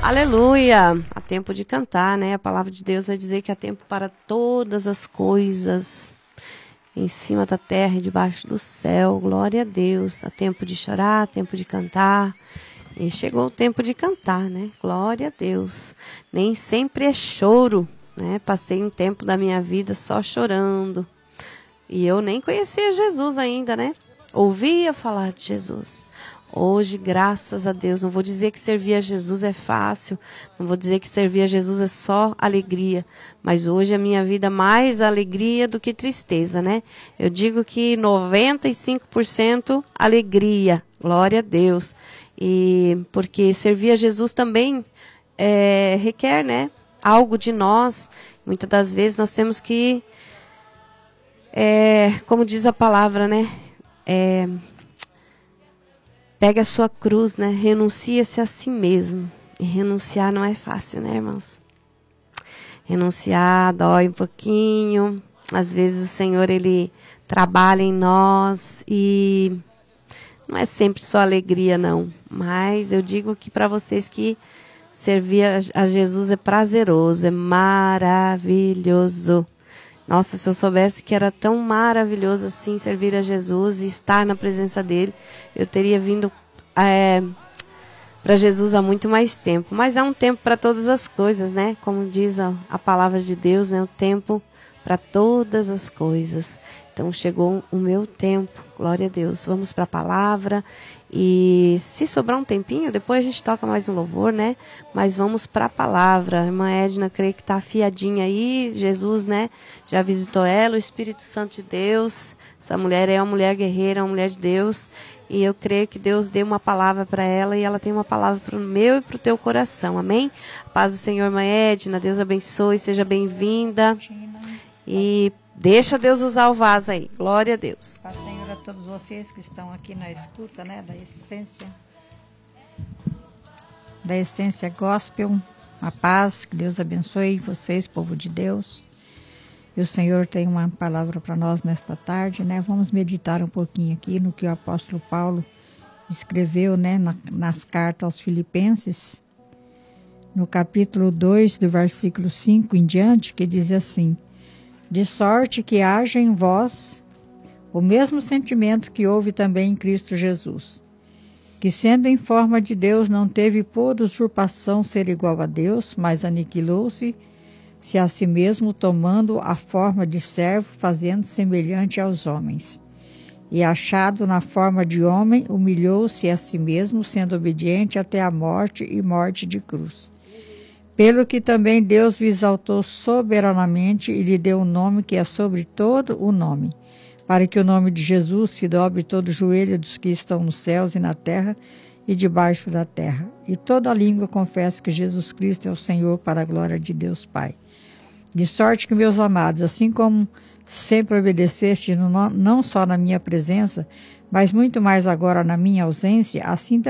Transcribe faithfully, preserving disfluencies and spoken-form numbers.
Aleluia! Há tempo de cantar, né? A palavra de Deus vai dizer que há tempo para todas as coisas, em cima da terra e debaixo do céu. Glória a Deus. Há tempo de chorar, há tempo de cantar. E chegou o tempo de cantar, né? Glória a Deus. Nem sempre é choro, né? Passei um tempo da minha vida só chorando. E eu nem conhecia Jesus ainda, né? Ouvia falar de Jesus. Hoje, graças a Deus, não vou dizer que servir a Jesus é fácil, não vou dizer que servir a Jesus é só alegria, mas hoje a minha vida é mais alegria do que tristeza, né? Eu digo que noventa e cinco por cento alegria, glória a Deus. E porque servir a Jesus também é, requer, né, algo de nós. Muitas das vezes nós temos que, é, como diz a palavra, né, é, pega a sua cruz, né? Renuncia-se a si mesmo. E renunciar não é fácil, né, irmãos? Renunciar dói um pouquinho. Às vezes o Senhor, Ele trabalha em nós e não é sempre só alegria, não. Mas eu digo que para vocês que servir a Jesus é prazeroso, é maravilhoso. Nossa, se eu soubesse que era tão maravilhoso assim servir a Jesus e estar na presença dele, eu teria vindo é, para Jesus há muito mais tempo. Mas há um tempo para todas as coisas, né? Como diz a, a palavra de Deus, né? O tempo para todas as coisas. Então chegou o meu tempo, glória a Deus. Vamos para a palavra e se sobrar um tempinho, depois a gente toca mais um louvor, né? Mas vamos para a palavra. A irmã Edna, creio que está afiadinha aí. Jesus, né? Já visitou ela, o Espírito Santo de Deus. Essa mulher é uma mulher guerreira, uma mulher de Deus. E eu creio que Deus deu uma palavra para ela e ela tem uma palavra para o meu e para o teu coração. Amém? Paz do Senhor, irmã Edna. Deus abençoe, seja bem-vinda. E deixa Deus usar o vaso aí. Glória a Deus. Paz, Senhor, a todos vocês que estão aqui na escuta, né, da essência, da essência gospel. A paz, que Deus abençoe vocês, povo de Deus. E o Senhor tem uma palavra para nós nesta tarde, né? Vamos meditar um pouquinho aqui no que o apóstolo Paulo escreveu, né, na, nas cartas aos Filipenses, no capítulo dois, do versículo cinco em diante, que diz assim: de sorte que haja em vós o mesmo sentimento que houve também em Cristo Jesus, que sendo em forma de Deus não teve por usurpação ser igual a Deus, mas aniquilou-se se a si mesmo, tomando a forma de servo, fazendo semelhante aos homens. E achado na forma de homem, humilhou-se a si mesmo, sendo obediente até a morte e morte de cruz. Pelo que também Deus o exaltou soberanamente e lhe deu um nome que é sobre todo o nome, para que o nome de Jesus se dobre todo o joelho dos que estão nos céus e na terra e debaixo da terra, e toda língua confesse que Jesus Cristo é o Senhor, para a glória de Deus Pai. De sorte que, meus amados, assim como sempre obedeceste, não só na minha presença, mas muito mais agora na minha ausência, assim